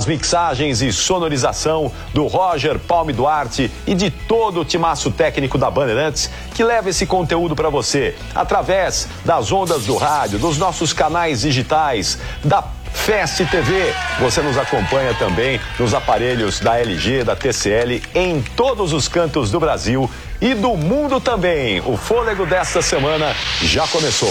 mixagens e sonorização do Roger Palme Duarte e de todo o timaço técnico da Bandeirantes que leva esse conteúdo para você através das ondas do rádio, dos nossos canais digitais, da Fest TV. Você nos acompanha também nos aparelhos da LG, da TCL, em todos os cantos do Brasil e do mundo também. O Fôlego desta semana já começou.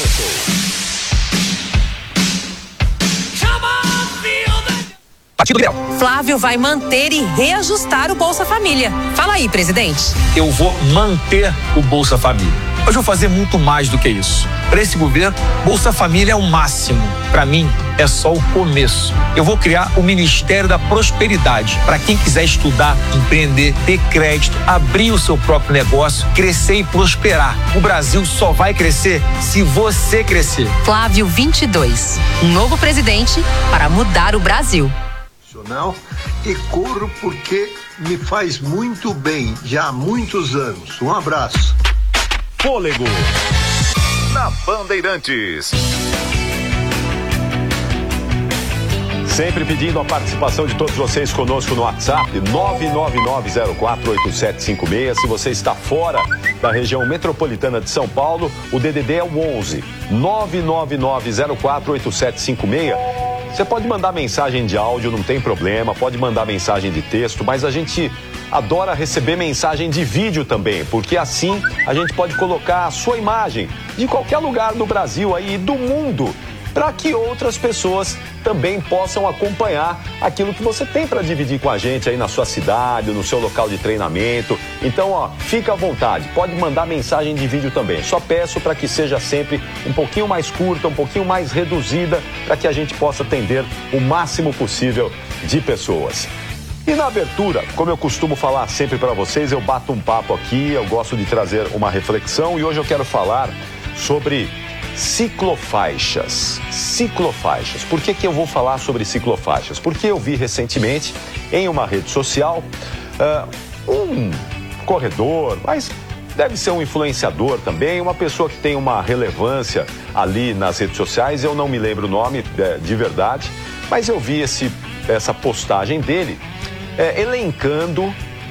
Partido Liberal. Flávio vai manter e reajustar o Bolsa Família. Fala aí, presidente. Eu vou manter o Bolsa Família. Mas vou fazer muito mais do que isso. Para esse governo, Bolsa Família é o máximo. Para mim, é só o começo. Eu vou criar o Ministério da Prosperidade. Para quem quiser estudar, empreender, ter crédito, abrir o seu próprio negócio, crescer e prosperar. O Brasil só vai crescer se você crescer. Flávio 22. Um novo presidente para mudar o Brasil. E corro porque me faz muito bem, já há muitos anos. Um abraço. Fôlego na Bandeirantes. Sempre pedindo a participação de todos vocês conosco no WhatsApp 999048756. Se você está fora da região metropolitana de São Paulo, o DDD é o 11 999048756. Você pode mandar mensagem de áudio, não tem problema, pode mandar mensagem de texto, mas a gente adora receber mensagem de vídeo também, porque assim a gente pode colocar a sua imagem de qualquer lugar do Brasil aí e do mundo, para que outras pessoas também possam acompanhar aquilo que você tem para dividir com a gente aí na sua cidade, no seu local de treinamento. Então, ó, fica à vontade, pode mandar mensagem de vídeo também. Só peço para que seja sempre um pouquinho mais curta, um pouquinho mais reduzida, para que a gente possa atender o máximo possível de pessoas. E na abertura, como eu costumo falar sempre para vocês, eu bato um papo aqui, eu gosto de trazer uma reflexão e hoje eu quero falar sobre ciclofaixas. Ciclofaixas. Por que eu vou falar sobre ciclofaixas? Porque eu vi recentemente em uma rede social um corredor, mas deve ser um influenciador também, uma pessoa que tem uma relevância ali nas redes sociais, eu não me lembro o nome de verdade, mas eu vi essa postagem dele elencando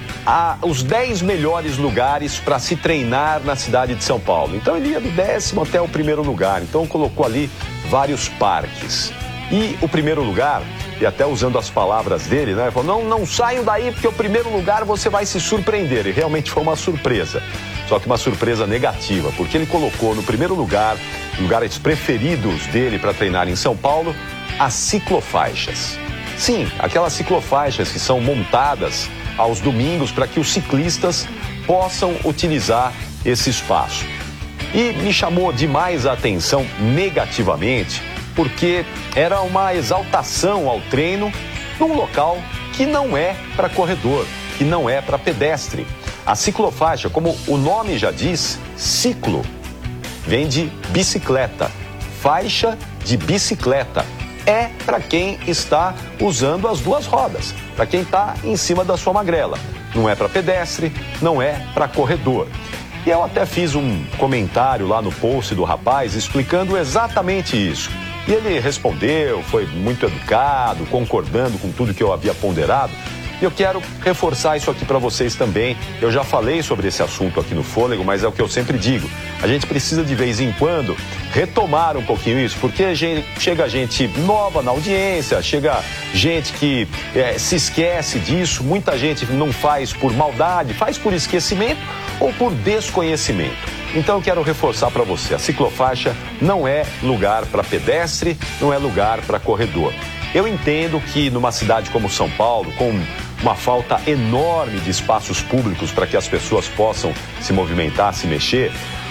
os 10 melhores lugares para se treinar na cidade de São Paulo. Então ele ia do 10º até o primeiro lugar. Então colocou ali vários parques. E o primeiro lugar, e até usando as palavras dele, né? Falou, não saiam daí porque o primeiro lugar você vai se surpreender. E realmente foi uma surpresa. Só que uma surpresa negativa, porque ele colocou no primeiro lugar, lugares preferidos dele para treinar em São Paulo, as ciclofaixas. Sim, aquelas ciclofaixas que são montadas aos domingos para que os ciclistas possam utilizar esse espaço. E me chamou demais a atenção negativamente, porque era uma exaltação ao treino num local que não é para corredor, que não é para pedestre. A ciclofaixa, como o nome já diz, ciclo, vem de bicicleta, faixa de bicicleta. É para quem está usando as duas rodas, para quem está em cima da sua magrela. Não é para pedestre, não é para corredor. E eu até fiz um comentário lá no post do rapaz explicando exatamente isso. E ele respondeu, foi muito educado, concordando com tudo que eu havia ponderado. E eu quero reforçar isso aqui para vocês também. Eu já falei sobre esse assunto aqui no Fôlego, mas é o que eu sempre digo. A gente precisa de vez em quando retomar um pouquinho isso, porque chega gente nova na audiência, chega gente que se esquece disso, muita gente não faz por maldade, faz por esquecimento ou por desconhecimento. Então eu quero reforçar para você, a ciclofaixa não é lugar para pedestre, não é lugar para corredor. Eu entendo que numa cidade como São Paulo, com uma falta enorme de espaços públicos para que as pessoas possam se movimentar, se mexer,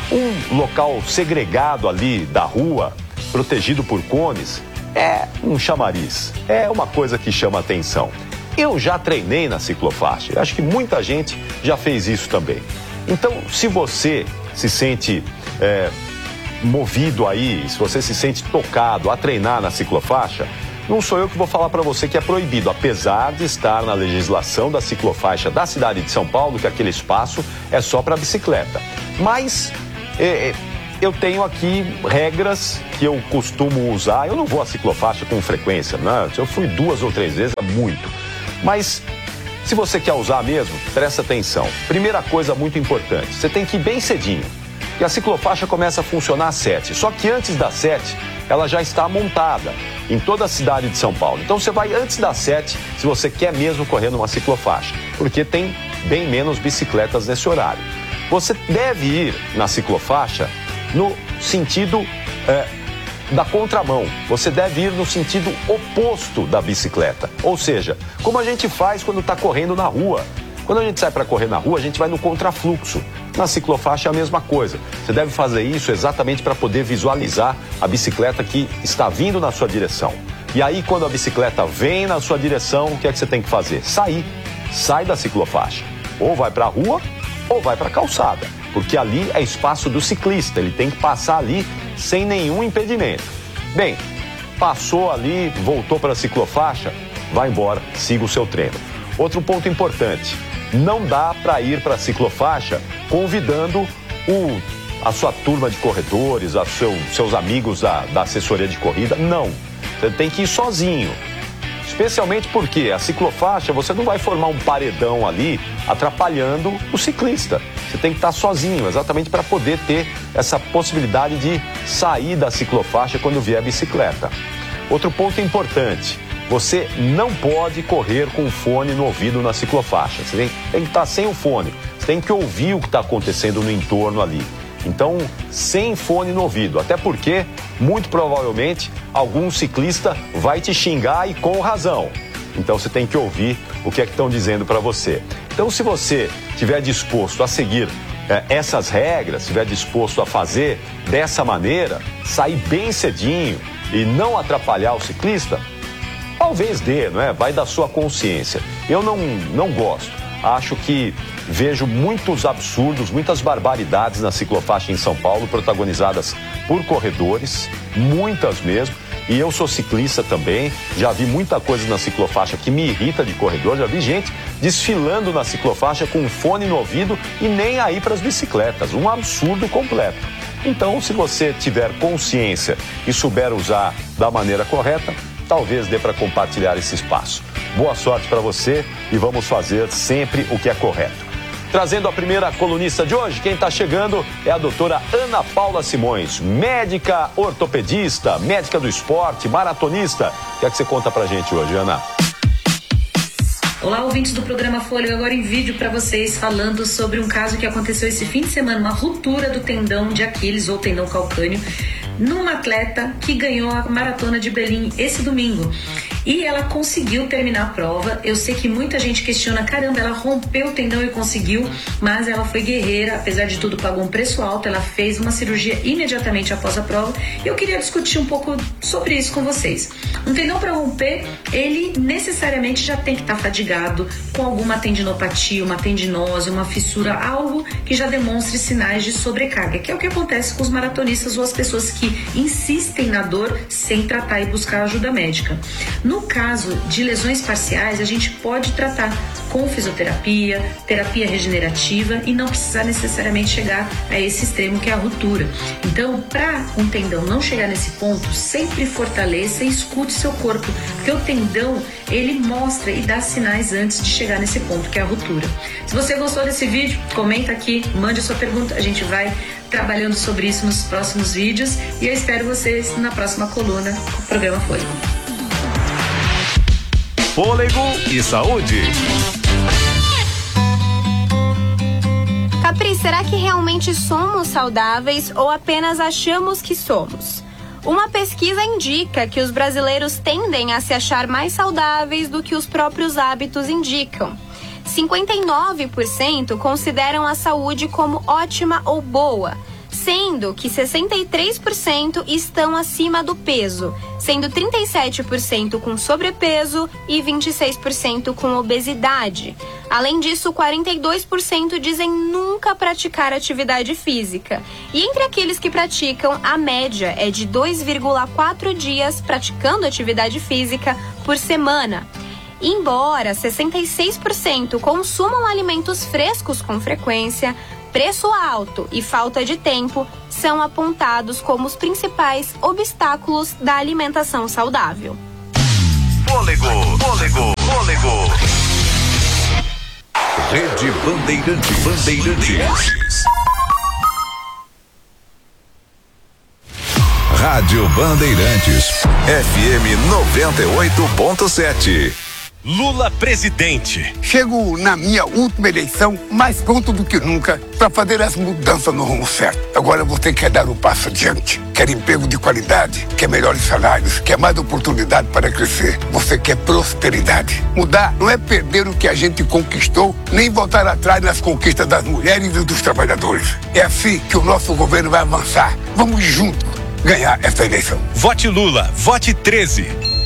um local segregado ali da rua, protegido por cones, é um chamariz, é uma coisa que chama atenção. Eu já treinei na ciclofaixa, eu acho que muita gente já fez isso também. Então, se você se sente movido aí, se você se sente tocado a treinar na ciclofaixa, não sou eu que vou falar para você que é proibido, apesar de estar na legislação da ciclofaixa da cidade de São Paulo, que aquele espaço é só para bicicleta. Mas eu tenho aqui regras que eu costumo usar. Eu não vou à ciclofaixa com frequência, né? Eu fui 2 ou 3 vezes, é muito. Mas se você quer usar mesmo, presta atenção. Primeira coisa muito importante, você tem que ir bem cedinho. E a ciclofaixa começa a funcionar às 7. Só que antes das 7, ela já está montada em toda a cidade de São Paulo. Então você vai antes das 7, se você quer mesmo correr numa ciclofaixa, porque tem bem menos bicicletas nesse horário. Você deve ir na ciclofaixa no sentido da contramão. Você deve ir no sentido oposto da bicicleta. Ou seja, como a gente faz quando está correndo na rua. Quando a gente sai para correr na rua, a gente vai no contrafluxo. Na ciclofaixa é a mesma coisa. Você deve fazer isso exatamente para poder visualizar a bicicleta que está vindo na sua direção. E aí, quando a bicicleta vem na sua direção, o que é que você tem que fazer? Sair. Sai da ciclofaixa. Ou vai para a rua, ou vai para a calçada. Porque ali é espaço do ciclista. Ele tem que passar ali sem nenhum impedimento. Bem, passou ali, voltou para a ciclofaixa, vai embora, siga o seu treino. Outro ponto importante. Não dá para ir para a ciclofaixa convidando a sua turma de corredores, seus amigos da assessoria de corrida. Não, você tem que ir sozinho. Especialmente porque a ciclofaixa, você não vai formar um paredão ali atrapalhando o ciclista. Você tem que estar sozinho, exatamente para poder ter essa possibilidade de sair da ciclofaixa quando vier a bicicleta. Outro ponto importante. Você não pode correr com o fone no ouvido na ciclofaixa. Você tem que estar sem o fone. Você tem que ouvir o que está acontecendo no entorno ali. Então, sem fone no ouvido. Até porque, muito provavelmente, algum ciclista vai te xingar e com razão. Então, você tem que ouvir o que é que estão dizendo para você. Então, se você estiver disposto a seguir essas regras, estiver disposto a fazer dessa maneira, sair bem cedinho e não atrapalhar o ciclista, talvez dê, não é? Vai da sua consciência. Eu não gosto. Acho que vejo muitos absurdos, muitas barbaridades na ciclofaixa em São Paulo, protagonizadas por corredores, muitas mesmo. E eu sou ciclista também, já vi muita coisa na ciclofaixa que me irrita de corredor, já vi gente desfilando na ciclofaixa com um fone no ouvido e nem aí para as bicicletas, um absurdo completo. Então, se você tiver consciência e souber usar da maneira correta, talvez dê para compartilhar esse espaço. Boa sorte para você e vamos fazer sempre o que é correto. Trazendo a primeira colunista de hoje, quem está chegando é a doutora Ana Paula Simões, médica ortopedista, médica do esporte, maratonista. O que é que você conta pra gente hoje, Ana? Olá, ouvintes do programa Fôlego, agora em vídeo para vocês falando sobre um caso que aconteceu esse fim de semana, uma ruptura do tendão de Aquiles ou tendão calcâneo numa atleta que ganhou a maratona de Berlim esse domingo. E ela conseguiu terminar a prova. Eu sei que muita gente questiona, caramba, ela rompeu o tendão e conseguiu, mas ela foi guerreira, apesar de tudo pagou um preço alto, ela fez uma cirurgia imediatamente após a prova. E eu queria discutir um pouco sobre isso com vocês. Um tendão para romper, ele necessariamente já tem que estar fadigado, com alguma tendinopatia, uma tendinose, uma fissura, algo que já demonstre sinais de sobrecarga, que é o que acontece com os maratonistas ou as pessoas que insistem na dor sem tratar e buscar ajuda médica. No caso de lesões parciais, a gente pode tratar com fisioterapia, terapia regenerativa e não precisar necessariamente chegar a esse extremo que é a ruptura. Então, para um tendão não chegar nesse ponto, sempre fortaleça e escute seu corpo, porque o tendão, ele mostra e dá sinais antes de chegar nesse ponto que é a ruptura. Se você gostou desse vídeo, comenta aqui, mande a sua pergunta, a gente vai trabalhando sobre isso nos próximos vídeos e eu espero vocês na próxima coluna do programa Fôlego. Fôlego e saúde. Capri, será que realmente somos saudáveis ou apenas achamos que somos? Uma pesquisa indica que os brasileiros tendem a se achar mais saudáveis do que os próprios hábitos indicam. 59% consideram a saúde como ótima ou boa, sendo que 63% estão acima do peso, sendo 37% com sobrepeso e 26% com obesidade. Além disso, 42% dizem nunca praticar atividade física. E entre aqueles que praticam, a média é de 2,4 dias praticando atividade física por semana. Embora 66% consumam alimentos frescos com frequência, preço alto e falta de tempo, são apontados como os principais obstáculos da alimentação saudável. Fôlego. Rede Bandeirantes. Rádio Bandeirantes. FM 98.7. Lula presidente. Chego na minha última eleição mais pronto do que nunca para fazer as mudanças no rumo certo. Agora você quer dar um passo adiante, quer emprego de qualidade, quer melhores salários, quer mais oportunidade para crescer. Você quer prosperidade. Mudar não é perder o que a gente conquistou, nem voltar atrás nas conquistas das mulheres e dos trabalhadores. É assim que o nosso governo vai avançar. Vamos juntos ganhar essa eleição. Vote Lula, vote 13.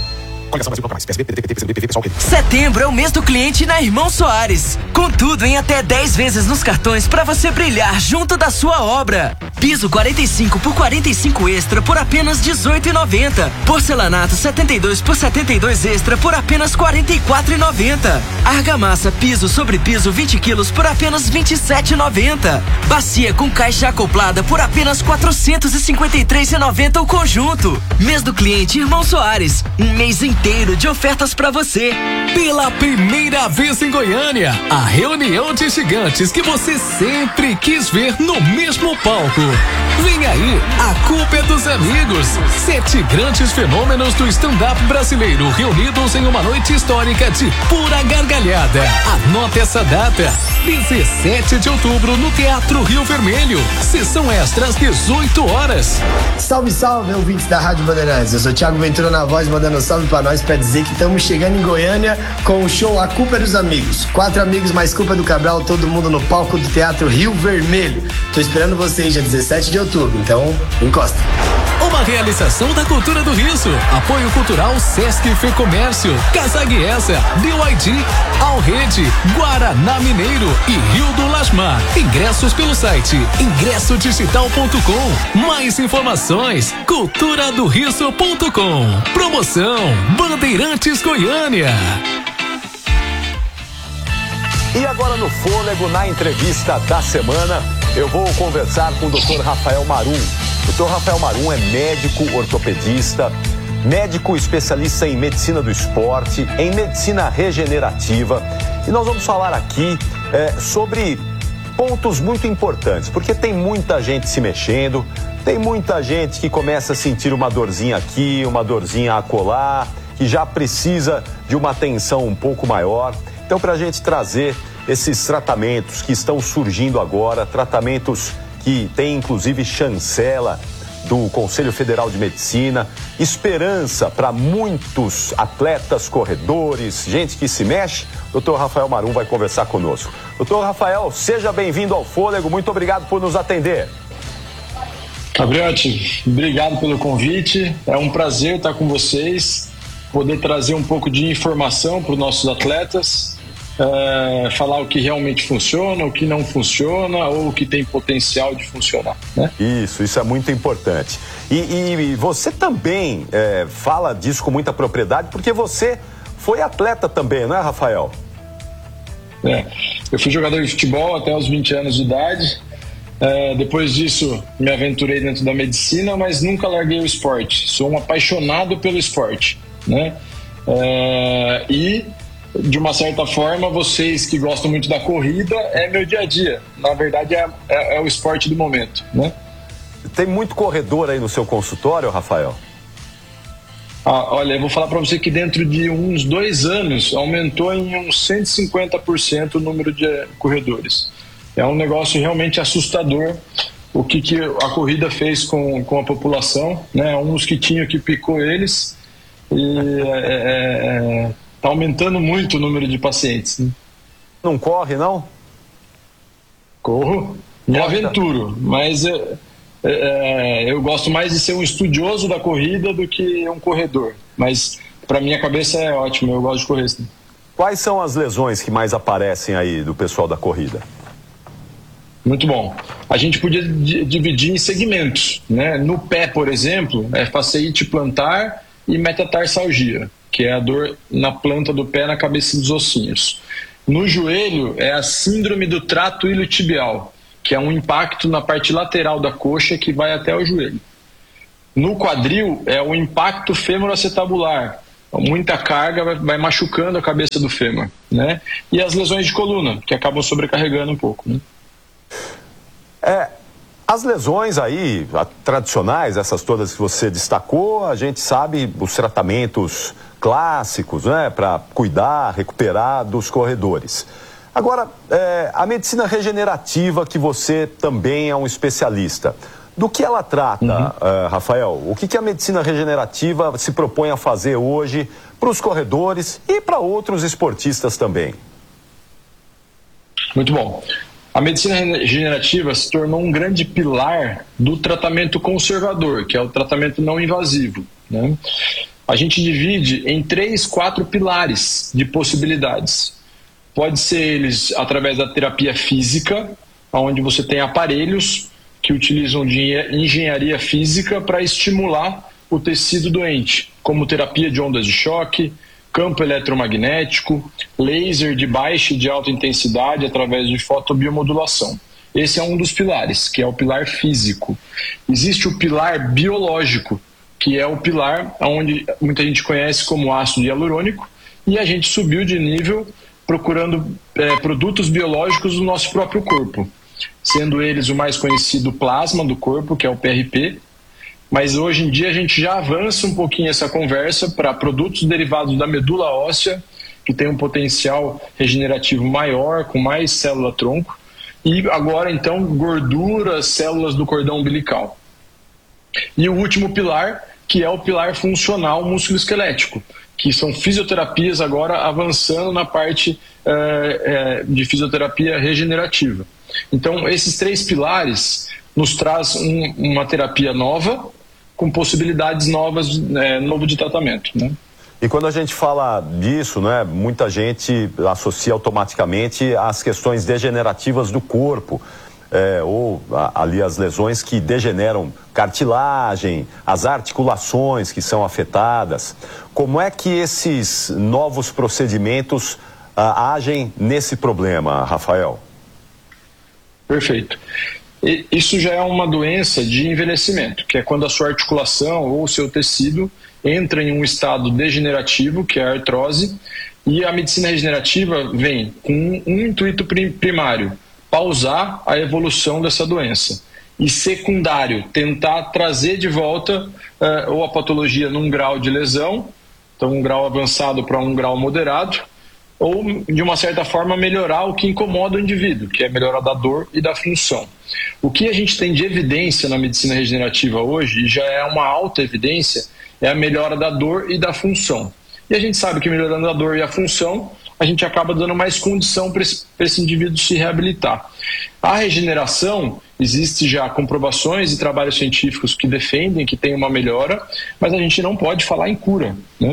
Setembro é o mês do cliente na Irmão Soares. Com tudo em até 10 vezes nos cartões para você brilhar junto da sua obra. Piso 45 por 45 extra por apenas R$18,90. Porcelanato 72 por 72 extra por apenas R$44,90. Argamassa piso sobre piso 20 quilos por apenas R$27,90. Bacia com caixa acoplada por apenas R$453,90 o conjunto. Mês do cliente Irmão Soares. Um mês inteiro de ofertas para você. Pela primeira vez em Goiânia, a reunião de gigantes que você sempre quis ver no mesmo palco. Vem aí, a culpa é dos amigos. 7 grandes fenômenos do stand-up brasileiro reunidos em uma noite histórica de pura gargalhada. Anota essa data, 17 de outubro no Teatro Rio Vermelho. Sessão extra às 18 horas. Salve, salve, ouvintes da Rádio Bandeirantes. Eu sou Thiago Ventura na voz, mandando salve pra nós pra dizer que estamos chegando em Goiânia com o show A Culpa é dos Amigos. 4 amigos mais Culpa do Cabral, todo mundo no palco do Teatro Rio Vermelho. Tô esperando vocês dia 17 de outubro, então encosta. Uma realização da Cultura do Riso. Apoio Cultural Sesc Fecomércio, Casa Guiesa, BYD, Alrede, Guaraná Mineiro e Rio do Lasmar. Ingressos pelo site ingressodigital.com. Mais informações, culturadoriso.com. Promoção Bandeirantes Goiânia. E agora no Fôlego, na entrevista da semana, eu vou conversar com o Dr. Rafael Marum. O Dr. Rafael Marum é médico ortopedista, médico especialista em medicina do esporte, em medicina regenerativa. E nós vamos falar aqui sobre pontos muito importantes, porque tem muita gente se mexendo, tem muita gente que começa a sentir uma dorzinha aqui, uma dorzinha acolá, que já precisa de uma atenção um pouco maior. Então, para a gente trazer esses tratamentos que estão surgindo agora, tratamentos que têm inclusive chancela do Conselho Federal de Medicina, esperança para muitos atletas, corredores, gente que se mexe, o Dr. Rafael Marum vai conversar conosco. Dr. Rafael, seja bem-vindo ao Fôlego, muito obrigado por nos atender. Gabriotti, obrigado pelo convite, é um prazer estar com vocês, poder trazer um pouco de informação para os nossos atletas, falar o que realmente funciona, o que não funciona ou o que tem potencial de funcionar, né? Isso é muito importante. E você também fala disso com muita propriedade, porque você foi atleta também, não é, Rafael? Eu fui jogador de futebol até os 20 anos de idade. Depois disso, me aventurei dentro da medicina, mas nunca larguei o esporte. Sou um apaixonado pelo esporte, né? E, de uma certa forma, vocês que gostam muito da corrida, é meu dia a dia. Na verdade, é o esporte do momento, né? Tem muito corredor aí no seu consultório, Rafael? Olha, eu vou falar para você que dentro de uns 2 anos aumentou em uns 150% o número de corredores. É um negócio realmente assustador o que a corrida fez com a população, né? Um mosquitinho que picou eles e tá aumentando muito o número de pacientes, né? Não corre, não? Corro, me aventuro, mas eu gosto mais de ser um estudioso da corrida do que um corredor, mas para minha cabeça é ótimo, eu gosto de correr, sim. Quais são as lesões que mais aparecem aí do pessoal da corrida? Muito bom. A gente podia dividir em segmentos, né? No pé, por exemplo, é fasciite plantar e metatarsalgia, que é a dor na planta do pé, na cabeça dos ossinhos. No joelho é a síndrome do trato iliotibial, que é um impacto na parte lateral da coxa que vai até o joelho. No quadril é o impacto femoroacetabular. Muita carga vai machucando a cabeça do fêmur, né? E as lesões de coluna, que acabam sobrecarregando um pouco, né? As lesões aí, tradicionais, essas todas que você destacou, a gente sabe os tratamentos clássicos, né? Para cuidar, recuperar dos corredores. Agora, a medicina regenerativa, que você também é um especialista, do que ela trata, Rafael? O que a medicina regenerativa se propõe a fazer hoje para os corredores e para outros esportistas também? Muito bom. A medicina regenerativa se tornou um grande pilar do tratamento conservador, que é o tratamento não invasivo, né? A gente divide em 3, 4 pilares de possibilidades. Pode ser eles através da terapia física, onde você tem aparelhos que utilizam de engenharia física para estimular o tecido doente, como terapia de ondas de choque, campo eletromagnético, laser de baixa e de alta intensidade através de fotobiomodulação. Esse é um dos pilares, que é o pilar físico. Existe o pilar biológico, que é o pilar onde muita gente conhece como ácido hialurônico, e a gente subiu de nível procurando produtos biológicos do nosso próprio corpo, sendo eles o mais conhecido plasma do corpo, que é o PRP, mas hoje em dia a gente já avança um pouquinho essa conversa para produtos derivados da medula óssea, que tem um potencial regenerativo maior, com mais célula-tronco, e agora então gorduras, células do cordão umbilical. E o último pilar, que é o pilar funcional músculo-esquelético, que são fisioterapias agora avançando na parte de fisioterapia regenerativa. Então, esses 3 pilares nos traz uma terapia nova, com possibilidades novas, novo de tratamento, né? E quando a gente fala disso, né, muita gente associa automaticamente às questões degenerativas do corpo, ou ali as lesões que degeneram cartilagem, as articulações que são afetadas. Como é que esses novos procedimentos agem nesse problema, Rafael? Perfeito. Isso já é uma doença de envelhecimento, que é quando a sua articulação ou o seu tecido entra em um estado degenerativo, que é a artrose, e a medicina regenerativa vem com um intuito primário: pausar a evolução dessa doença. E secundário, tentar trazer de volta ou a patologia num grau de lesão, então um grau avançado para um grau moderado, ou de uma certa forma melhorar o que incomoda o indivíduo, que é melhorar da dor e da função. O que a gente tem de evidência na medicina regenerativa hoje, e já é uma alta evidência, é a melhora da dor e da função. E a gente sabe que melhorando a dor e a função, a gente acaba dando mais condição para esse indivíduo se reabilitar. A regeneração, existe já comprovações e trabalhos científicos que defendem que tem uma melhora, mas a gente não pode falar em cura, né?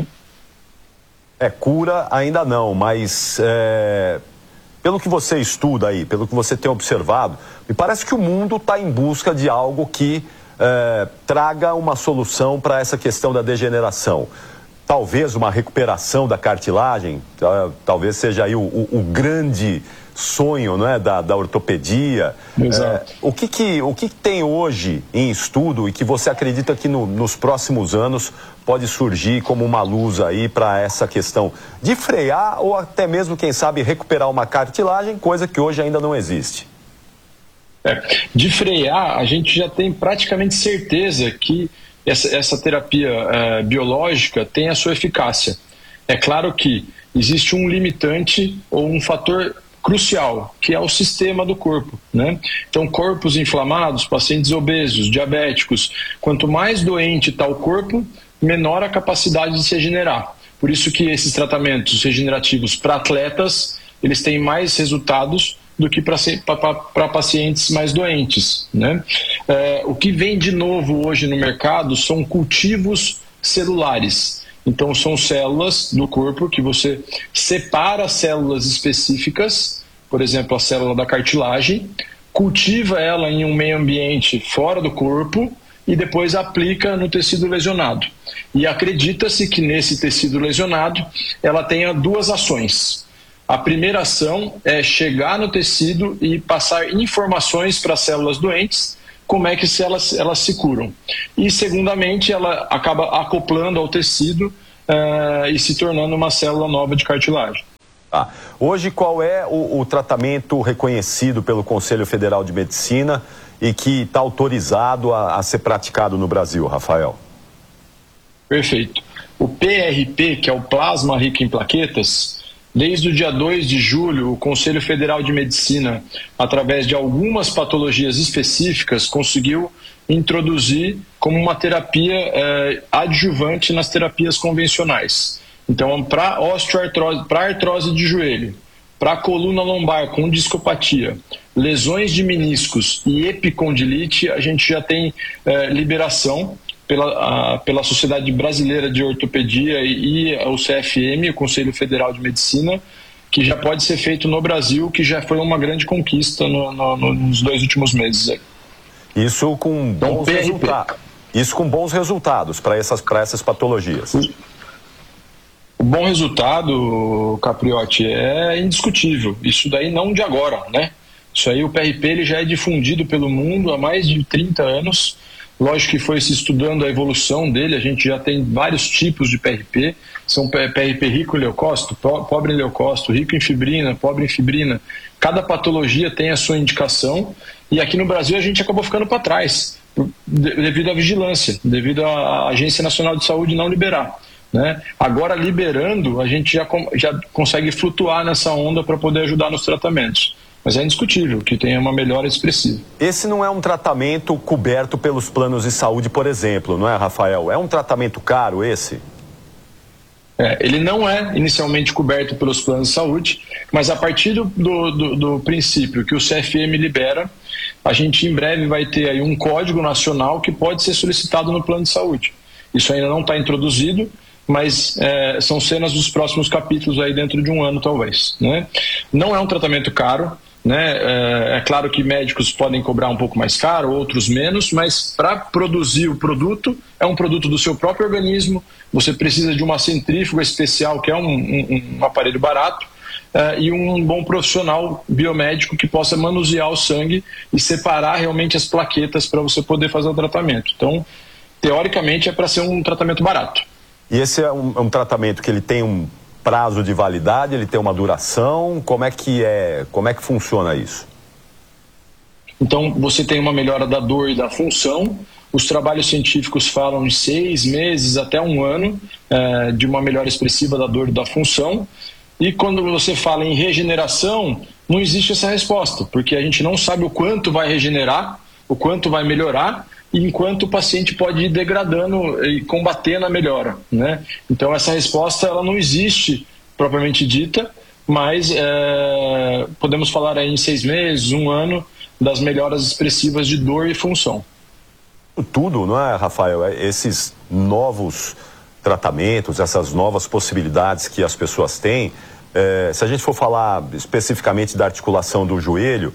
Cura ainda não, mas pelo que você estuda aí, pelo que você tem observado, me parece que o mundo está em busca de algo que traga uma solução para essa questão da degeneração. Talvez uma recuperação da cartilagem, talvez seja aí o grande sonho, né, da ortopedia. Exato. O que tem hoje em estudo e que você acredita que nos próximos anos pode surgir como uma luz aí para essa questão de frear ou até mesmo, quem sabe, recuperar uma cartilagem, coisa que hoje ainda não existe? De frear, a gente já tem praticamente certeza que essa terapia biológica tem a sua eficácia. É claro que existe um limitante ou um fator crucial, que é o sistema do corpo, né? Então, corpos inflamados, pacientes obesos, diabéticos, quanto mais doente está o corpo, menor a capacidade de se regenerar. Por isso que esses tratamentos regenerativos para atletas, eles têm mais resultados do que para pacientes mais doentes, né? O que vem de novo hoje no mercado são cultivos celulares. Então, são células do corpo que você separa células específicas, por exemplo, a célula da cartilagem, cultiva ela em um meio ambiente fora do corpo e depois aplica no tecido lesionado. E acredita-se que nesse tecido lesionado ela tenha 2 ações. A primeira ação é chegar no tecido e passar informações para as células doentes, como é que elas se curam. E, segundamente, ela acaba acoplando ao tecido e se tornando uma célula nova de cartilagem. Tá. Hoje, qual é o tratamento reconhecido pelo Conselho Federal de Medicina e que está autorizado a ser praticado no Brasil, Rafael? Perfeito. O PRP, que é o plasma rico em plaquetas, desde o dia 2 de julho, o Conselho Federal de Medicina, através de algumas patologias específicas, conseguiu introduzir como uma terapia adjuvante nas terapias convencionais. Então, para osteoartrose, para artrose de joelho, para coluna lombar com discopatia, lesões de meniscos e epicondilite, a gente já tem liberação pela Sociedade Brasileira de Ortopedia e o CFM, o Conselho Federal de Medicina, que já pode ser feito no Brasil, que já foi uma grande conquista nos 2 últimos meses. Isso com bons resultados. Isso com bons resultados para essas patologias. O bom resultado, Capriotti, é indiscutível. Isso daí não de agora, né? Isso aí, o PRP, ele já é difundido pelo mundo há mais de 30 anos. Lógico que foi se estudando a evolução dele, a gente já tem vários tipos de PRP, são PRP rico em leucócito, pobre em leucócito, rico em fibrina, pobre em fibrina. Cada patologia tem a sua indicação e aqui no Brasil a gente acabou ficando para trás, devido à vigilância, devido à Agência Nacional de Saúde não liberar. Né? Agora, liberando, a gente já consegue flutuar nessa onda para poder ajudar nos tratamentos. Mas é indiscutível que tenha uma melhora expressiva. Esse não é um tratamento coberto pelos planos de saúde, por exemplo, não é, Rafael? É um tratamento caro esse? Ele não é inicialmente coberto pelos planos de saúde, mas a partir do princípio que o CFM libera, a gente em breve vai ter aí um código nacional que pode ser solicitado no plano de saúde. Isso ainda não está introduzido, mas são cenas dos próximos capítulos aí dentro de um ano, talvez. Né? Não é um tratamento caro. Né? É claro que médicos podem cobrar um pouco mais caro, outros menos, mas para produzir o produto, é um produto do seu próprio organismo, você precisa de uma centrífuga especial, que é um aparelho barato, e um bom profissional biomédico que possa manusear o sangue e separar realmente as plaquetas para você poder fazer o tratamento. Então, teoricamente, é para ser um tratamento barato. E esse é um tratamento que ele tem um prazo de validade, ele tem uma duração, como é que funciona isso? Então, você tem uma melhora da dor e da função, os trabalhos científicos falam de 6 meses até 1 ano de uma melhora expressiva da dor e da função, e quando você fala em regeneração, não existe essa resposta, porque a gente não sabe o quanto vai regenerar, o quanto vai melhorar, e enquanto o paciente pode ir degradando e combatendo a melhora, né? Então essa resposta ela não existe propriamente dita, mas podemos falar aí em 6 meses, 1 ano, das melhoras expressivas de dor e função. Tudo, não é, Rafael? Esses novos tratamentos, essas novas possibilidades que as pessoas têm, se a gente for falar especificamente da articulação do joelho,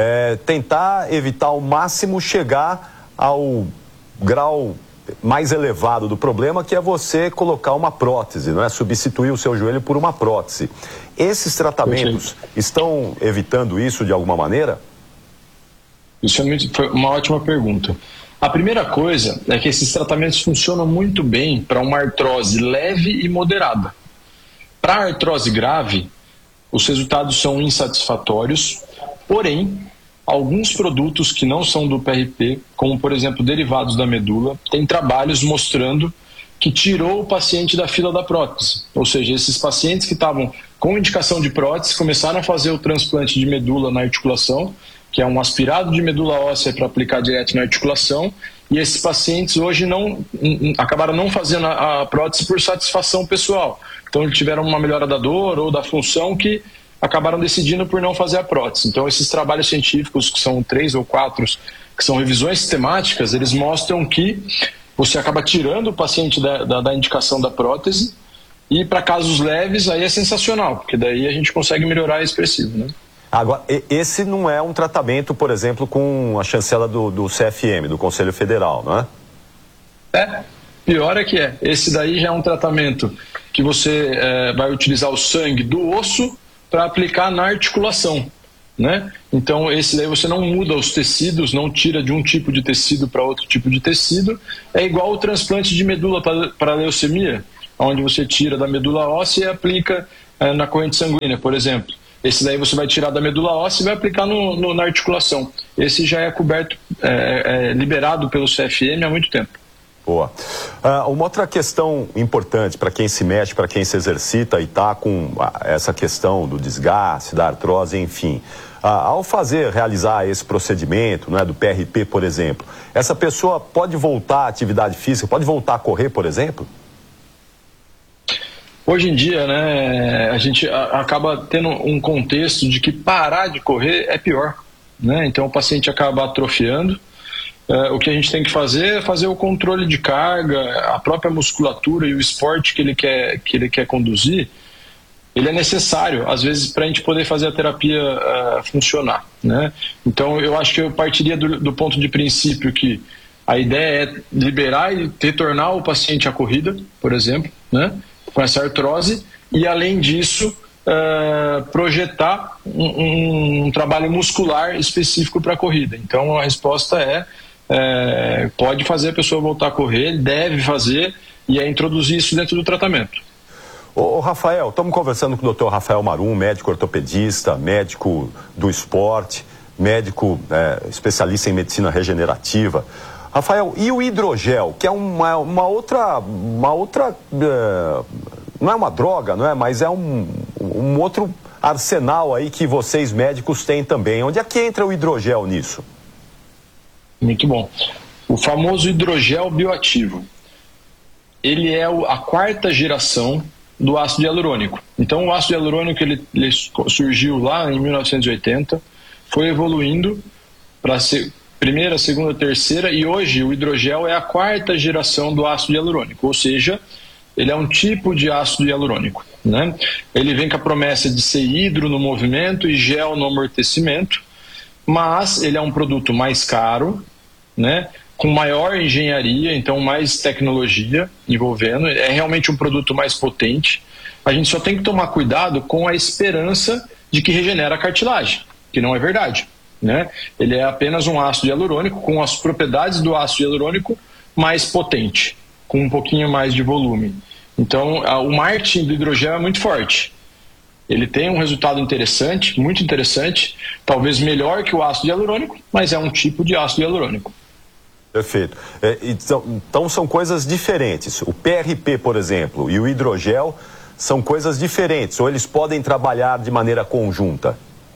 tentar evitar ao máximo chegar ao grau mais elevado do problema, que é você colocar uma prótese, não é? Substituir o seu joelho por uma prótese. Esses tratamentos estão evitando isso de alguma maneira? Isso foi uma ótima pergunta. A primeira coisa é que esses tratamentos funcionam muito bem para uma artrose leve e moderada. Para a artrose grave, os resultados são insatisfatórios, porém, alguns produtos que não são do PRP, como por exemplo derivados da medula, têm trabalhos mostrando que tirou o paciente da fila da prótese. Ou seja, esses pacientes que estavam com indicação de prótese começaram a fazer o transplante de medula na articulação, que é um aspirado de medula óssea para aplicar direto na articulação, e esses pacientes hoje acabaram não fazendo a prótese por satisfação pessoal. Então eles tiveram uma melhora da dor ou da função que acabaram decidindo por não fazer a prótese. Então esses trabalhos científicos, que são 3 ou 4, que são revisões sistemáticas, eles mostram que você acaba tirando o paciente da indicação da prótese, e para casos leves aí é sensacional, porque daí a gente consegue melhorar a expressivo, né? Agora, esse não é um tratamento, por exemplo, com a chancela do CFM, do Conselho Federal, não é? Pior é que Esse daí já é um tratamento que você vai utilizar o sangue do osso para aplicar na articulação, né? Então esse daí você não muda os tecidos, não tira de um tipo de tecido para outro tipo de tecido. É igual o transplante de medula para leucemia, onde você tira da medula óssea e aplica na corrente sanguínea, por exemplo. Esse daí você vai tirar da medula óssea e vai aplicar na articulação. Esse já é coberto, liberado pelo CFM há muito tempo. Boa. Uma outra questão importante para quem se mexe, para quem se exercita e está com essa questão do desgaste, da artrose, enfim. Ao realizar esse procedimento, né, do PRP, por exemplo, essa pessoa pode voltar à atividade física, pode voltar a correr, por exemplo? Hoje em dia, né, a gente acaba tendo um contexto de que parar de correr é pior, né? Então o paciente acaba atrofiando. O que a gente tem que fazer é fazer o controle de carga, a própria musculatura e o esporte que ele quer conduzir. Ele é necessário, às vezes, para a gente poder fazer a terapia funcionar, né? Então eu acho que eu partiria do ponto de princípio que a ideia é liberar e retornar o paciente à corrida, por exemplo, né, com essa artrose, e além disso projetar um trabalho muscular específico para a corrida. Então a resposta pode fazer a pessoa voltar a correr, deve fazer, e é introduzir isso dentro do tratamento. Ô Rafael, estamos conversando com o Dr. Rafael Marum, médico ortopedista, médico do esporte, médico especialista em medicina regenerativa. Rafael, e o hidrogel, que é uma outra não é uma droga, não é? Mas é um outro arsenal aí que vocês médicos têm também. Onde é que entra o hidrogel nisso? Muito bom. O famoso hidrogel bioativo. Ele é a quarta geração do ácido hialurônico. Então o ácido hialurônico ele surgiu lá em 1980, foi evoluindo para primeira, segunda, terceira, e hoje o hidrogel é a quarta geração do ácido hialurônico, ou seja, ele é um tipo de ácido hialurônico, né? Ele vem com a promessa de ser hidro no movimento e gel no amortecimento, mas ele é um produto mais caro, né? Com maior engenharia, então mais tecnologia envolvendo, é realmente um produto mais potente. A gente só tem que tomar cuidado com a esperança de que regenera a cartilagem, que não é verdade, né? Ele é apenas um ácido hialurônico com as propriedades do ácido hialurônico mais potente, com um pouquinho mais de volume. Então o marketing do hidrogel é muito forte. Ele tem um resultado interessante, muito interessante, talvez melhor que o ácido hialurônico, mas é um tipo de ácido hialurônico. Perfeito. Então são coisas diferentes. O PRP, por exemplo, e o hidrogel são coisas diferentes, ou eles podem trabalhar de maneira conjunta?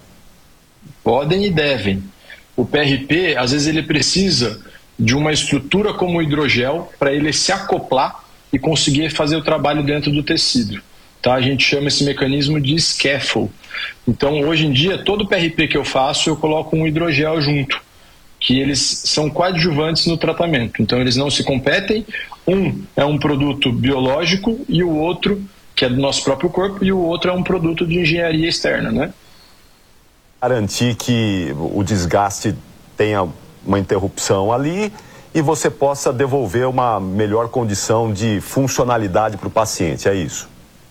Podem e devem. O PRP, às vezes, ele precisa de uma estrutura como o hidrogel para ele se acoplar e conseguir fazer o trabalho dentro do tecido. Tá? A gente chama esse mecanismo de scaffold. Então, hoje em dia, todo PRP que eu faço, eu coloco um hidrogel junto, que eles são coadjuvantes no tratamento. Então, eles não se competem. Um é um produto biológico e o outro, que é do nosso próprio corpo, e o outro é um produto de engenharia externa, né? Garantir que o desgaste tenha uma interrupção ali e você possa devolver uma melhor condição de funcionalidade para o paciente, é isso?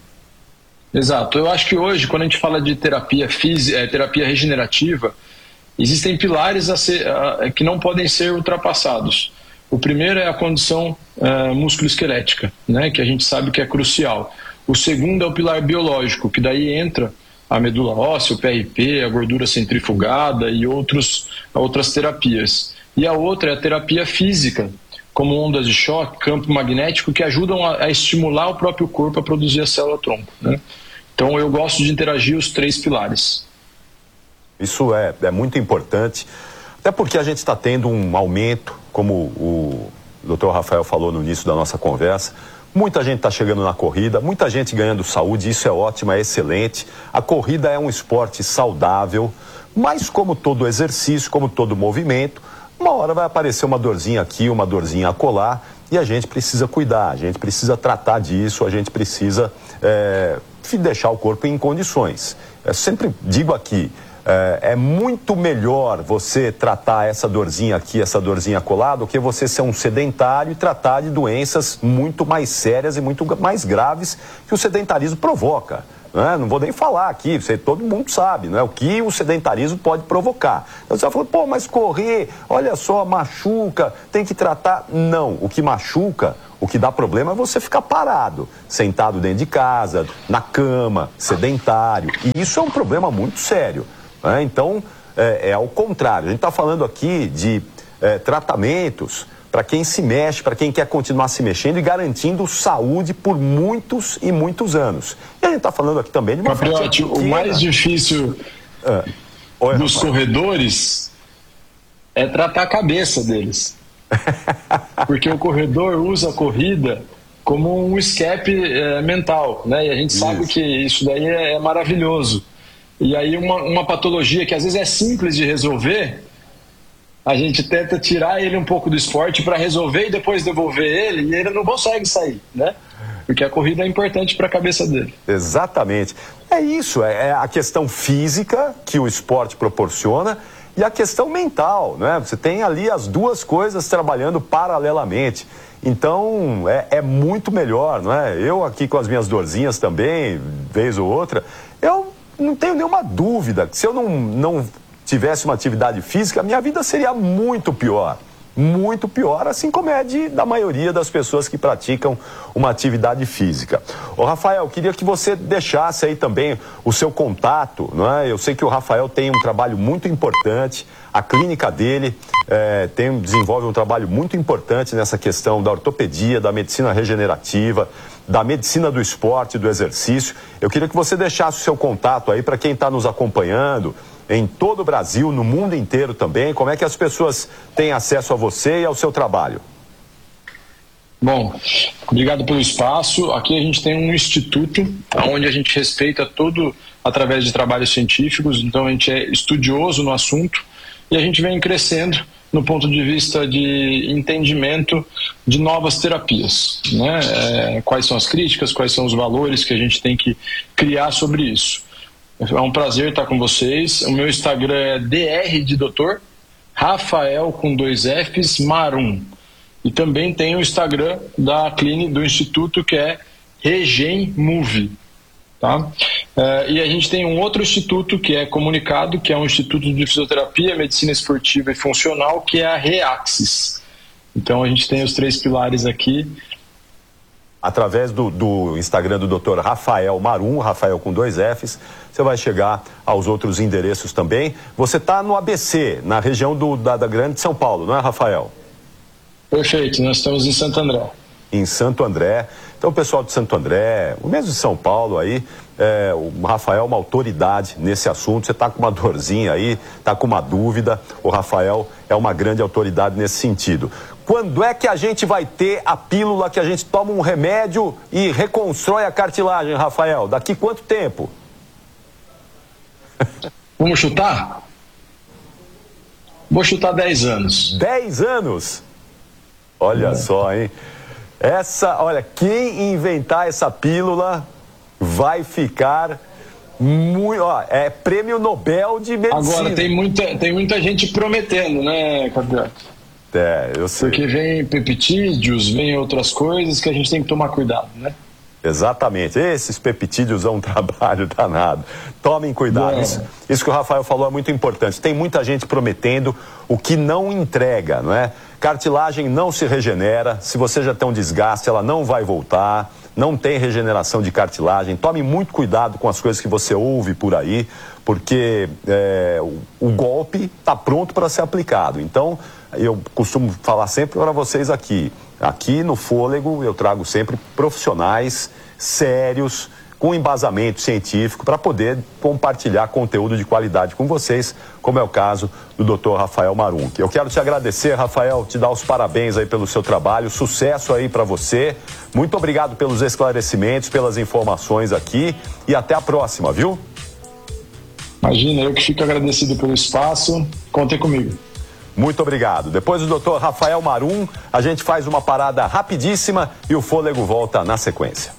Exato. Eu acho que hoje, quando a gente fala de terapia física, terapia regenerativa, existem pilares que não podem ser ultrapassados. O primeiro é a condição musculoesquelética, né, que a gente sabe que é crucial. O segundo é o pilar biológico, que daí entra a medula óssea, o PRP, a gordura centrifugada e outras terapias. E a outra é a terapia física, como ondas de choque, campo magnético, que ajudam a estimular o próprio corpo a produzir a célula-tronco, né? Então eu gosto de interagir os três pilares. Isso é muito importante, até porque a gente está tendo um aumento, como o Dr. Rafael falou no início da nossa conversa. Muita gente está chegando na corrida, muita gente ganhando saúde, isso é ótimo, é excelente. A corrida é um esporte saudável, mas como todo exercício, como todo movimento, uma hora vai aparecer uma dorzinha aqui, uma dorzinha acolá, e a gente precisa cuidar, a gente precisa tratar disso, a gente precisa deixar o corpo em condições. Eu sempre digo aqui, é muito melhor você tratar essa dorzinha aqui, essa dorzinha acolá, do que você ser um sedentário e tratar de doenças muito mais sérias e muito mais graves que o sedentarismo provoca. né? Não vou nem falar aqui, todo mundo sabe, né? O que o sedentarismo pode provocar. Então você vai falar, pô, mas correr, olha só, machuca, tem que tratar. Não, o que machuca, o que dá problema é você ficar parado, sentado dentro de casa, na cama, sedentário. E isso é um problema muito sério, né? Então, é ao contrário. A gente está falando aqui de tratamentos para quem se mexe, para quem quer continuar se mexendo e garantindo saúde por muitos e muitos anos. E a gente está falando aqui também de uma Capriotti, o mais difícil dos corredores é tratar a cabeça deles. Porque o corredor usa a corrida como um escape mental, né? E a gente sabe que isso daí é maravilhoso. E aí uma patologia que às vezes é simples de resolver, a gente tenta tirar ele um pouco do esporte para resolver e depois devolver ele, e ele não consegue sair, né? Porque a corrida é importante para a cabeça dele. Exatamente. É isso, é a questão física que o esporte proporciona e a questão mental, né? Você tem ali as duas coisas trabalhando paralelamente. Então, é muito melhor, não é? Eu aqui com as minhas dorzinhas também, vez ou outra, eu não tenho nenhuma dúvida que se eu não tivesse uma atividade física, a minha vida seria muito pior, assim como é da maioria das pessoas que praticam uma atividade física. Ô Rafael, queria que você deixasse aí também o seu contato, não é? Eu sei que o Rafael tem um trabalho muito importante, a clínica dele desenvolve um trabalho muito importante nessa questão da ortopedia, da medicina regenerativa, da medicina do esporte, do exercício. Eu queria que você deixasse o seu contato aí para quem está nos acompanhando em todo o Brasil, no mundo inteiro também. Como é que as pessoas têm acesso a você e ao seu trabalho? Bom, obrigado pelo espaço. Aqui a gente tem um instituto onde a gente respeita tudo através de trabalhos científicos, então a gente é estudioso no assunto e a gente vem crescendo no ponto de vista de entendimento de novas terapias, né? Quais são as críticas, quais são os valores que a gente tem que criar sobre isso. É um prazer estar com vocês. O meu Instagram é dr de doutor, Rafael com 2 Fs, Marum. E também tem o Instagram da clínica do Instituto, que é RegenMove. Tá? E a gente tem um outro instituto que é comunicado, que é um Instituto de Fisioterapia, Medicina Esportiva e Funcional, que é a Reaxis. Então a gente tem os 3 pilares aqui. Através do Instagram do Dr. Rafael Marum, Rafael com 2 Fs, você vai chegar aos outros endereços também. Você está no ABC, na região da Grande São Paulo, não é, Rafael? Perfeito, nós estamos em Santo André. Em Santo André. Então, o pessoal de Santo André, o mesmo de São Paulo aí, o Rafael é uma autoridade nesse assunto. Você está com uma dorzinha aí, está com uma dúvida, o Rafael é uma grande autoridade nesse sentido. Quando é que a gente vai ter a pílula que a gente toma um remédio e reconstrói a cartilagem, Rafael? Daqui quanto tempo? Vamos chutar? Vou chutar 10 anos. 10 anos? Olha só, hein? Olha, quem inventar essa pílula vai ficar muito, é prêmio Nobel de medicina. Agora, tem muita gente prometendo, né, Capriotti? Eu sei. Porque vem peptídeos, vem outras coisas que a gente tem que tomar cuidado, né? Exatamente, esses peptídeos são um trabalho danado. Tomem cuidado, isso que o Rafael falou é muito importante. Tem muita gente prometendo o que não entrega, não é? Cartilagem não se regenera, se você já tem um desgaste, ela não vai voltar, não tem regeneração de cartilagem. Tome muito cuidado com as coisas que você ouve por aí, porque o golpe está pronto para ser aplicado. Então, eu costumo falar sempre para vocês aqui no Fôlego eu trago sempre profissionais sérios, com embasamento científico, para poder compartilhar conteúdo de qualidade com vocês, como é o caso do Dr. Rafael Marum. Eu quero te agradecer, Rafael, te dar os parabéns aí pelo seu trabalho, sucesso aí para você. Muito obrigado pelos esclarecimentos, pelas informações aqui e até a próxima, viu? Imagina, eu que fico agradecido pelo espaço. Contem comigo. Muito obrigado. Depois do Dr. Rafael Marum, a gente faz uma parada rapidíssima e o Fôlego volta na sequência.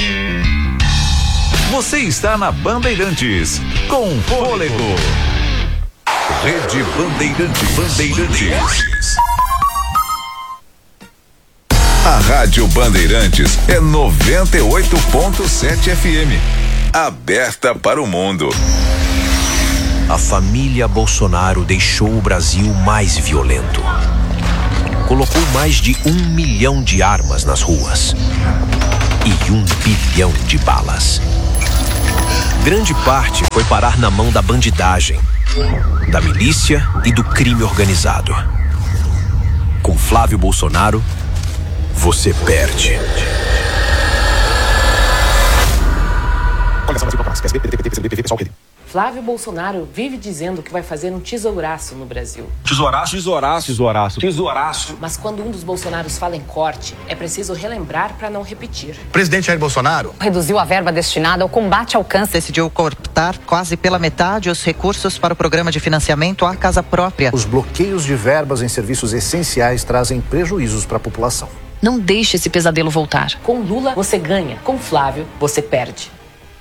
Você está na Bandeirantes, com Fôlego. Rede Bandeirantes. A Rádio Bandeirantes é 98.7 FM. aberta para o mundo. A família Bolsonaro deixou o Brasil mais violento. Colocou mais de 1 milhão de armas nas ruas e 1 bilhão de balas. Grande parte foi parar na mão da bandidagem, da milícia e do crime organizado. Com Flávio Bolsonaro, você perde. Flávio Bolsonaro vive dizendo que vai fazer um tesouraço no Brasil. Tesouraço? Tesouraço. Tesouraço. Tesouraço. Mas quando um dos Bolsonaros fala em corte, é preciso relembrar para não repetir. O presidente Jair Bolsonaro reduziu a verba destinada ao combate ao câncer. Decidiu cortar quase pela metade os recursos para o programa de financiamento à casa própria. Os bloqueios de verbas em serviços essenciais trazem prejuízos para a população. Não deixe esse pesadelo voltar. Com Lula, você ganha. Com Flávio, você perde.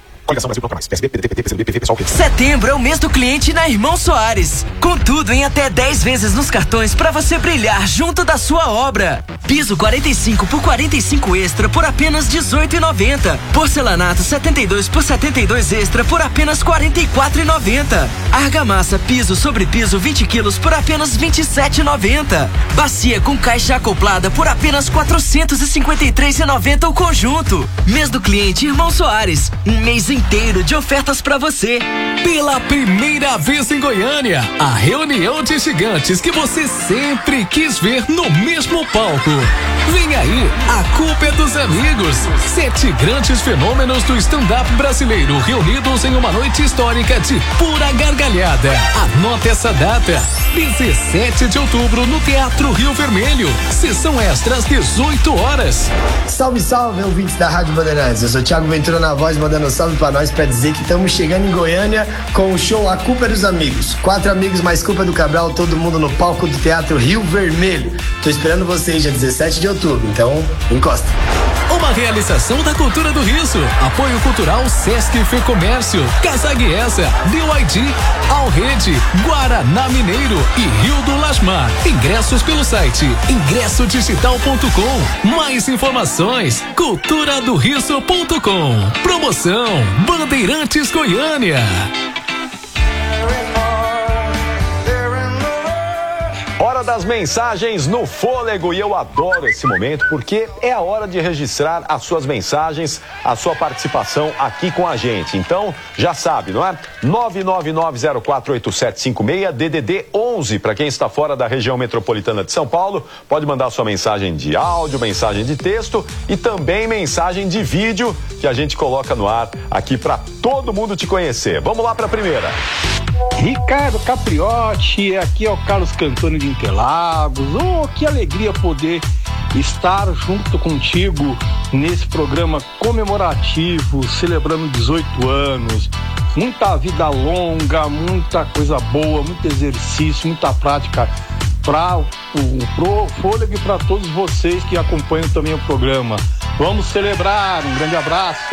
Setembro é o mês do cliente na Irmão Soares. Com tudo em até 10 vezes nos cartões para você brilhar junto da sua obra. Piso 45 por 45 extra por apenas R$18,90. Porcelanato 72 por 72 extra por apenas R$44,90. Argamassa piso sobre piso 20 quilos por apenas R$27,90. Bacia com caixa acoplada por apenas R$453,90 o conjunto. Mês do cliente Irmão Soares. Um mês inteiro de ofertas para você. Pela primeira vez em Goiânia, a reunião de gigantes que você sempre quis ver no mesmo palco. Vem aí, a culpa é dos amigos. 7 grandes fenômenos do stand-up brasileiro reunidos em uma noite histórica de pura gargalhada. Anota essa data, 17 de outubro no Teatro Rio Vermelho. Sessão extra às 18 horas. Salve, salve, ouvintes da Rádio Bandeirantes. Eu sou o Thiago Ventura na voz, mandando salve pra nós pra dizer que estamos chegando em Goiânia com o show A Culpa é dos Amigos. 4 amigos mais culpa do Cabral, todo mundo no palco do Teatro Rio Vermelho. Tô esperando vocês dia 17 de outubro, então encosta. Uma realização da Cultura do Riso. Apoio Cultural Sesc Fecomércio, Casa Guiesa, BYD, Alrede, Guaraná Mineiro e Rio do Lasmar. Ingressos pelo site ingressodigital.com. Mais informações, culturadoriso.com. Promoção Bandeirantes Goiânia. Hora das mensagens no Fôlego, e eu adoro esse momento porque é a hora de registrar as suas mensagens, a sua participação aqui com a gente. Então, já sabe, não é? 999048756, DDD 11, para quem está fora da região metropolitana de São Paulo, pode mandar sua mensagem de áudio, mensagem de texto e também mensagem de vídeo que a gente coloca no ar aqui para todo mundo te conhecer. Vamos lá para a primeira. Ricardo Capriotti, aqui é o Carlos Cantoni de Interlagos. Oh, que alegria poder estar junto contigo nesse programa comemorativo, celebrando 18 anos. Muita vida longa, muita coisa boa, muito exercício, muita prática para o Fôlego e para todos vocês que acompanham também o programa. Vamos celebrar, um grande abraço.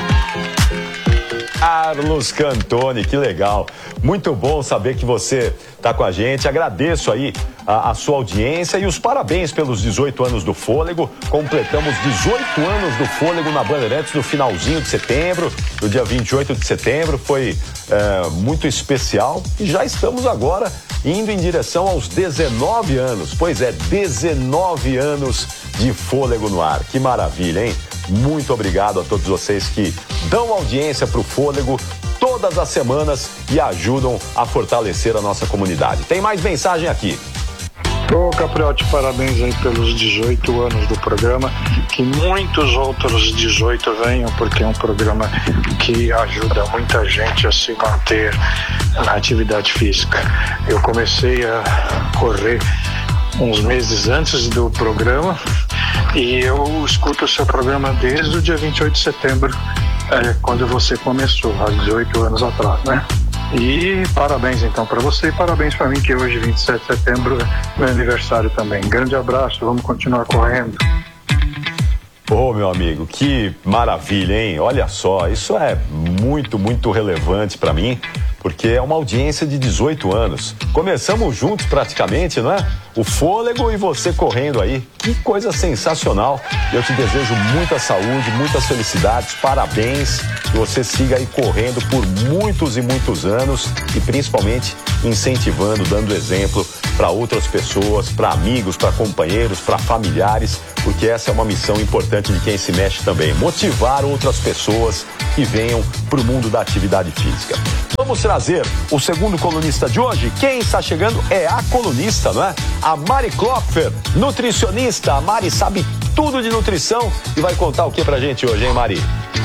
Carlos Cantoni, que legal. Muito bom saber que você está com a gente. Agradeço aí a sua audiência e os parabéns pelos 18 anos do Fôlego. Completamos 18 anos do Fôlego na Bandeirantes no finalzinho de setembro, no dia 28 de setembro. Foi muito especial e já estamos agora indo em direção aos 19 anos. Pois é, 19 anos de Fôlego no ar. Que maravilha, hein? Muito obrigado a todos vocês que dão audiência para o Fôlego todas as semanas e ajudam a fortalecer a nossa comunidade. Tem mais mensagem aqui. Ô Capriotti, parabéns aí pelos 18 anos do programa, que muitos outros 18 venham, porque é um programa que ajuda muita gente a se manter na atividade física. Eu comecei a correr uns meses antes do programa e eu escuto o seu programa desde o dia 28 de setembro, quando você começou, há 18 anos atrás, né? E parabéns então para você e parabéns para mim, que hoje, 27 de setembro, é meu aniversário também. Grande abraço, vamos continuar correndo. Ô, meu amigo, que maravilha, hein? Olha só, isso é muito, muito relevante para mim, porque é uma audiência de 18 anos. Começamos juntos praticamente, não é? O Fôlego e você correndo aí. Que coisa sensacional. Eu te desejo muita saúde, muitas felicidades, parabéns. Que você siga aí correndo por muitos e muitos anos e principalmente incentivando, dando exemplo para outras pessoas, para amigos, para companheiros, para familiares, porque essa é uma missão importante de quem se mexe também. Motivar outras pessoas que venham para o mundo da atividade física. Vamos trazer o segundo colunista de hoje. Quem está chegando é a colunista, não é? A Mari Klopfer, nutricionista. A Mari sabe tudo de nutrição e vai contar o que pra gente hoje, hein, Mari?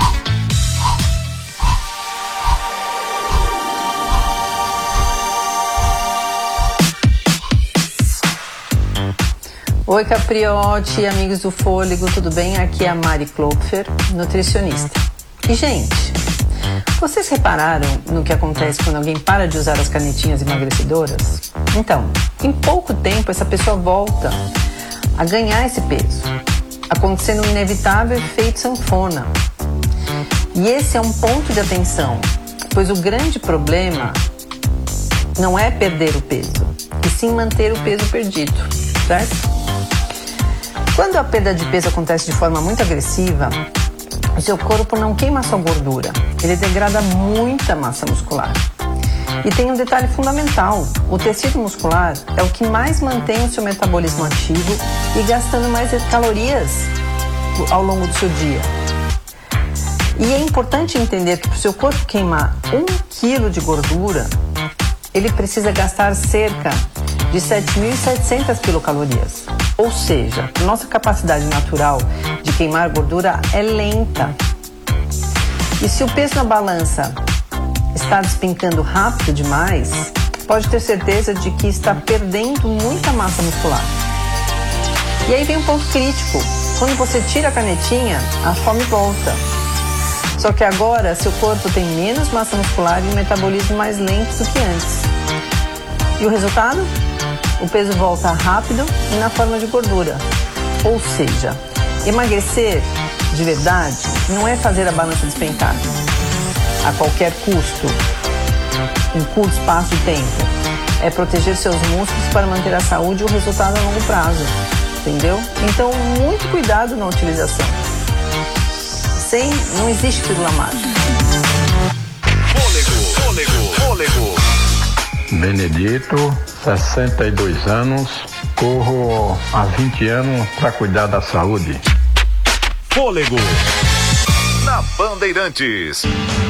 Oi, Capriotti, amigos do Fôlego, tudo bem? Aqui é a Mari Klopfer, nutricionista. E, gente, vocês repararam no que acontece quando alguém para de usar as canetinhas emagrecedoras? Então, em pouco tempo, essa pessoa volta a ganhar esse peso, acontecendo um inevitável efeito sanfona. E esse é um ponto de atenção, pois o grande problema não é perder o peso, e sim manter o peso perdido, certo? Quando a perda de peso acontece de forma muito agressiva, o seu corpo não queima só gordura, ele degrada muita massa muscular. E tem um detalhe fundamental, o tecido muscular é o que mais mantém o seu metabolismo ativo e gastando mais calorias ao longo do seu dia. E é importante entender que para o seu corpo queimar 1 quilo de gordura, ele precisa gastar cerca de 7.700 quilocalorias. Ou seja, a nossa capacidade natural de queimar gordura é lenta. E se o peso na balança está despencando rápido demais, pode ter certeza de que está perdendo muita massa muscular. E aí vem um ponto crítico. Quando você tira a canetinha, a fome volta. Só que agora seu corpo tem menos massa muscular e um metabolismo mais lento do que antes. E o resultado? O peso volta rápido e na forma de gordura. Ou seja, emagrecer de verdade não é fazer a balança despencar a qualquer custo, em curto espaço de tempo. É proteger seus músculos para manter a saúde e o resultado a longo prazo. Entendeu? Então, muito cuidado na utilização. Não existe pílula mágica. Fôlego. Benedito, 62 anos, corro há 20 anos para cuidar da saúde. Fôlego. Na Bandeirantes.